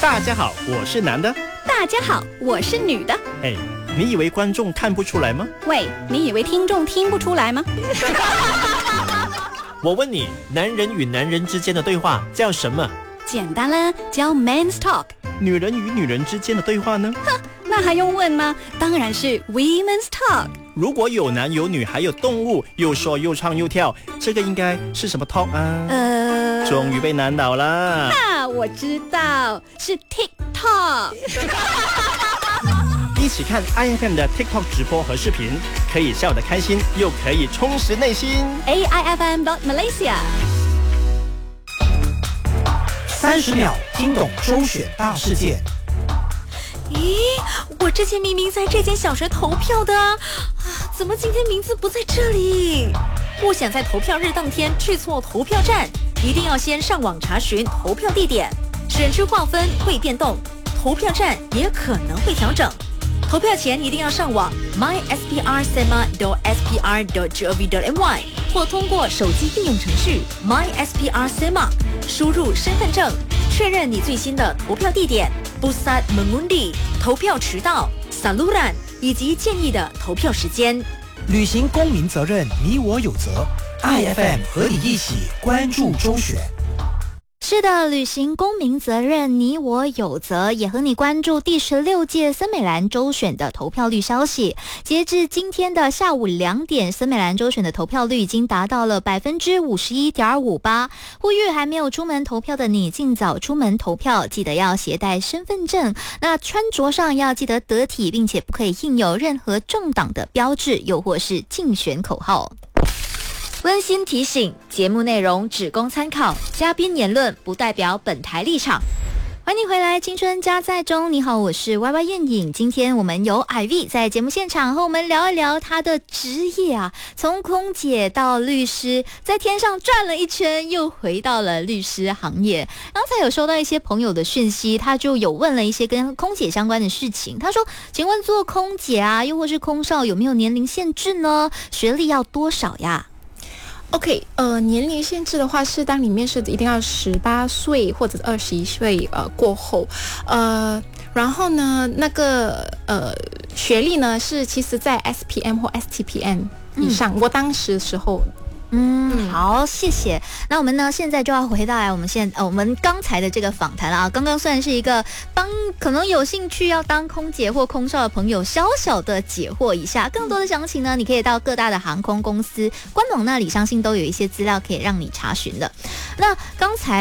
大家好，我是男的。 大家好，我是女的。 哎，你以为观众看不出来吗？ 喂，你以为听众听不出来吗？ 我问你，男人与男人之间的对话叫什么？ 简单啦，叫 Men's Talk。 女人与女人之间的对话呢？ 哼，那还用问吗？当然是 Women's Talk。 如果有男有女还有动物，又说又唱又跳，这个应该是什么 talk 啊？终于被难倒了。 我知道，是 TikTok。 一起看 IFM 的 TikTok 直播和视频，可以笑得开心，又可以充实内心。 AIFM.Malaysia。 30秒听懂周选大事件。 咦，我之前明明在这间小学投票的啊，怎么今天名字不在这里？不想在投票日当天去错投票站，一定要先上網查詢投票地點，選區劃分會變動，投票站也可能會調整。投票前一定要上網 mysprSema.spr.gov.my 或通過手機應用程序 mysprSema 輸入身份證，確認你最新的投票地點、pusat mengundi、投票遲到、saluran 以及建議的投票時間。 履行公民責任，你我有責。IFM 和你一起關注周選。 是的，履行公民责任，你我有责，也和你关注第16届森美兰周选的投票率消息。截至今天的下午2点，森美兰周选的投票率已经达到了 51.58%。呼吁还没有出门投票的你，尽早出门投票，记得要携带身份证。那穿着上要记得得体，并且不可以印有任何政党的标志，又或是竞选口号。温馨提醒，节目内容只供参考，嘉宾言论不代表本台立场。欢迎回来，青春加载中。你好，我是 YY 燕颖。今天我们有 Ivy 在节目现场和我们聊一聊她的职业啊，从空姐到律师，在天上转了一圈，又回到了律师行业。刚才有收到一些朋友的讯息，他就有问了一些跟空姐相关的事情。他说：“请问做空姐啊，又或是空少，有没有年龄限制呢？学历要多少呀？” OK， 年龄限制的话，是当你面试一定要18岁或者21岁过后，然后呢，那个学历呢是其实在 SPM 或 STPM 以上。我当时的时候。 好，谢谢。那我们呢，现在就要回到来我们刚才的这个访谈啊。刚刚算是一个帮可能有兴趣要当空姐或空少的朋友小小的解惑一下。更多的详情呢，你可以到各大的航空公司官网那里，相信都有一些资料可以让你查询的。那刚才